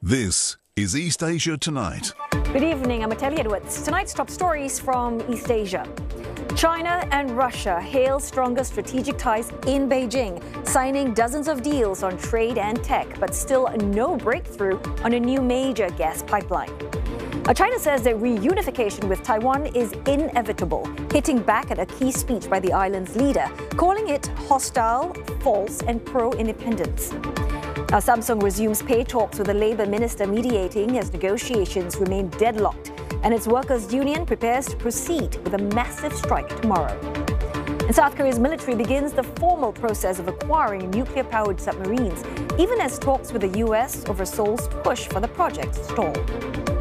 This is East Asia Tonight. Good evening, I'm Ateli Edwards. Tonight's top stories from East Asia. China and Russia hail stronger strategic ties in Beijing, signing dozens of deals on trade and tech, but still no breakthrough on a new major gas pipeline. China says that reunification with Taiwan is inevitable, hitting back at a key speech by the island's leader, calling it hostile, false, and pro-independence. Now, Samsung resumes pay talks with the Labour Minister mediating as negotiations remain deadlocked, and its workers' union prepares to proceed with a massive strike tomorrow. And South Korea's military begins the formal process of acquiring nuclear-powered submarines, even as talks with the US over Seoul's push for the project stall.